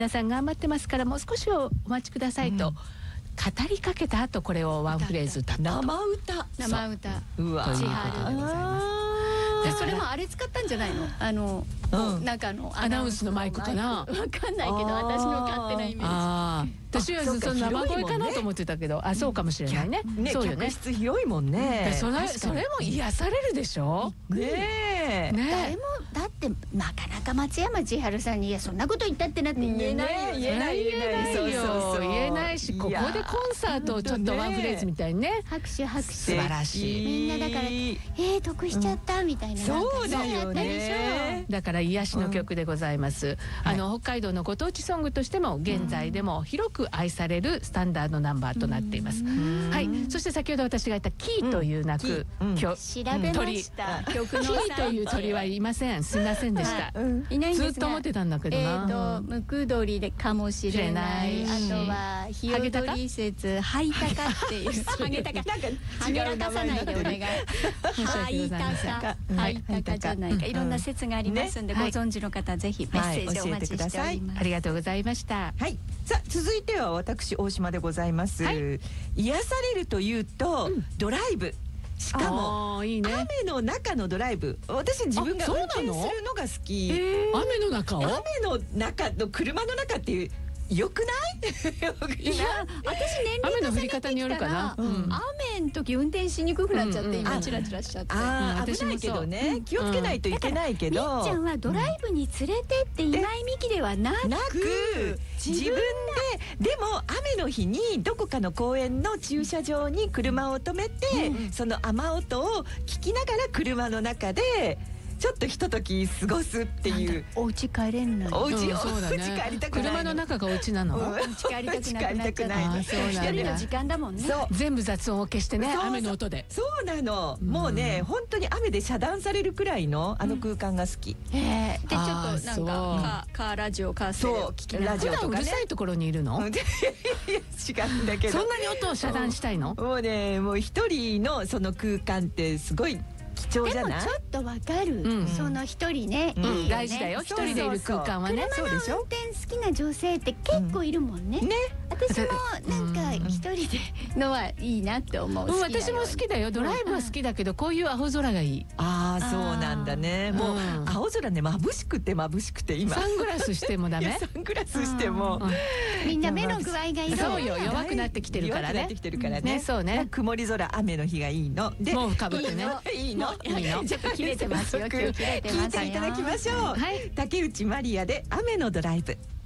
皆さん頑張ってますからもう少しお待ちくださいと、語りかけた後これをワンフレーズ歌ったと。 生歌。 うわ、 千春でございます。 でそれもあれ使ったんじゃないの？なんかアナウンスのマイクかな。 わかんないけど私の勝手なイメージ。 私はその生声かなと思ってたけど、そうかもしれないね。そうよね。 客室広いもんね。 それも癒されるでしょ。 誰もだってなかなか松山千春さんにいやそんなこと言ったってなって言えないよね。 言えないし、ここでコンサートをちょっとワンフレーズみたいにね。 拍手素晴らしい。 みんなだから得しちゃったみたいな。 そうだよね。 だから癒しの曲でございます。北海道のご当地ソングとしても現在でも広く愛されるスタンダードナンバーとなっています。はい。そして先ほど私が言ったキーという鳴く調べました。 曲のキーという鳥はいません。すみませんでした。 いないんですが。 ずっと思ってたんだけどな。 ムクドリでかもしれない。あとはヒヨドリ説ハイタカっていうハゲタカはげらかさないでお願い。ハイタカじゃないか。いろんな説がありますんでご存知の方ぜひメッセージお待ちしております。 ありがとうございました。 はい。さあ続いては私大島でございます。癒されるというとドライブ。しかも雨の中のドライブ。私自分が運転するのが好き。 雨の中を？ 雨の中の車の中っていう。よくない？ いや、私年齢重ねてきたら雨の時運転しにくくなっちゃって今チラチラしちゃって。 危ないけどね、気をつけないといけないけど。 みっちゃんはドライブに連れてって今井美樹ではなく自分でも雨の日にどこかの公園の駐車場に車を止めてその雨音を聞きながら車の中で。ちょっとひととき過ごすっていう。 お家帰れんのに。 お家帰りたくない。 車の中がお家なの。 お家帰りたくなくなっちゃった。一人の時間だもんね。 全部雑音を消してね。雨の音で。 そうなの。もうね本当に雨で遮断されるくらいのあの空間が好き。 でちょっとなんかカーラジオカーステレオ聞きながら。 普段うるさいところにいるの？ 違うんだけど。 そんなに音を遮断したいの？ もうねもう一人のその空間ってすごい。貴重じゃない？ でもちょっとわかる。その一人ね、 大事だよ。一人でいる空間はね。 車の運転好きな女性って結構いるもんね。私もなんか一人でのはいいなって思う。 私も好きだよ。ドライブは好きだけどこういう青空がいい。 ああそうなんだね。もう青空ね眩しくて今。 サングラスしてもダメ？ サングラスしてもみんな目の具合がいい。 そうよ弱くなってきてるからね。そうね。 曇り空雨の日がいいの。 毛布かぶってね。 いいの。 ちょっと切れてますよ。 聞いていただきましょう。竹内まりやで雨のドライブ。